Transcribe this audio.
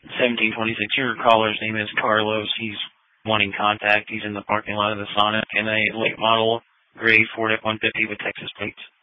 1726. Your caller's name is Carlos. He's wanting contact. He's in the parking lot of the Sonic in a late model gray Ford F-150 with Texas plates.